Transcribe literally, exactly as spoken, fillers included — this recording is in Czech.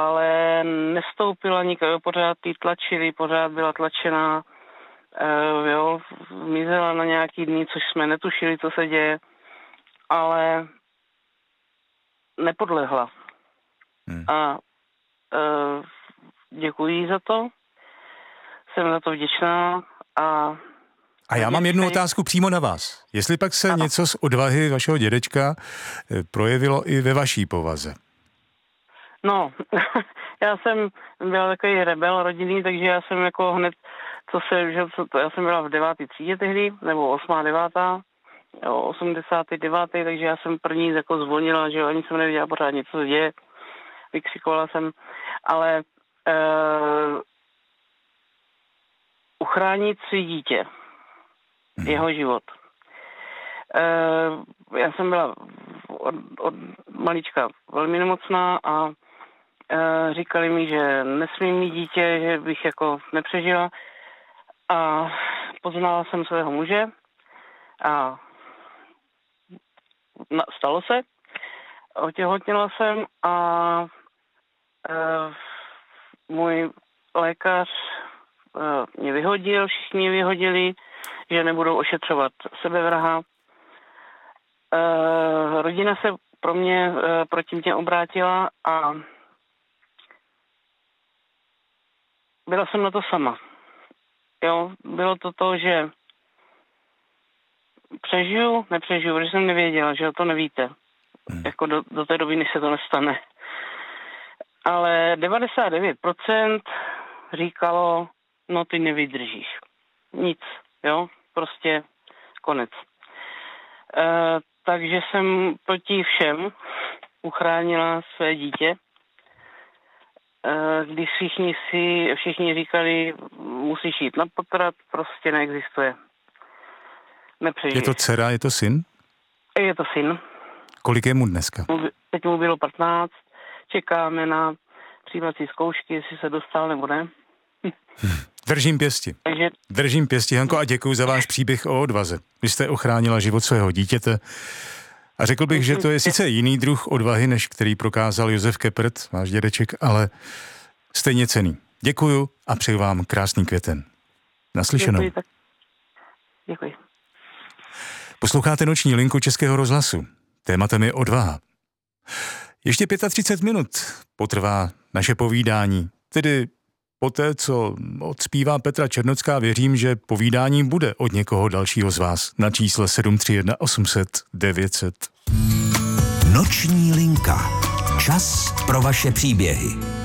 ale nestoupila nikdo, pořád jí tlačili, pořád byla tlačená, uh, jo, mizela na nějaký dny, což jsme netušili, co se děje, ale nepodlehla. Hmm. A uh, děkuji jí za to, jsem za to vděčná a A já mám jednu otázku přímo na vás. Jestli pak se ano. něco z odvahy vašeho dědečka projevilo i ve vaší povaze? No, já jsem byla takový rebel rodinný, takže já jsem jako hned, co se, že co to, já jsem byla v devátý třídě tehdy, nebo osmá, devátá, osmdesátý devátý, takže já jsem první jako zvonila, že jo, ani jsem nevěděla pořádně, co se děje, vykřikovala jsem, ale uh, uchránit si dítě, hmm. jeho život. Uh, já jsem byla od, od malička velmi nemocná a uh, říkali mi, že nesmím mít dítě, že bych jako nepřežila a poznala jsem svého muže a na, stalo se, otěhotněla jsem a uh, můj lékař uh, mě vyhodil, všichni mě vyhodili, že nebudou ošetřovat sebevraha. Uh, rodina se pro mě uh, proti mě obrátila a byla jsem na to sama. Jo, bylo to to, že přežiju, nepřežiju, protože jsem nevěděla, že to nevíte. Hmm. Jako do, do té doby, než se to nestane. Ale devadesát devět procent říkalo, no ty nevydržíš. Nic, jo, prostě konec. E, takže jsem proti všem uchránila své dítě. E, když všichni si, všichni říkali, musíš jít na potrat, prostě neexistuje. Nepřežiješ. Je to dcera, je to syn? Je to syn. Kolik je mu dneska? Teď mu bylo patnáct, čekáme na přijímací zkoušky, jestli se dostal nebo ne. Držím pěsti. Takže... Držím pěsti, Hanko, a děkuji za váš příběh o odvaze. Vy jste ochránila život svého dítěte a řekl bych, že to je sice jiný druh odvahy, než který prokázal Josef Keppert, váš dědeček, ale stejně cenný. Děkuju a přeju vám krásný květen. Naslyšenou. Děkuji, tak. Děkuji. Posloucháte Noční linku Českého rozhlasu. Tématem je odvaha. Ještě třicet pět minut potrvá naše povídání, tedy poté, co odspívá Petra Černocká, věřím, že povídání bude od někoho dalšího z vás na čísle sedm tři jedna osm set devět set. Noční linka. Čas pro vaše příběhy.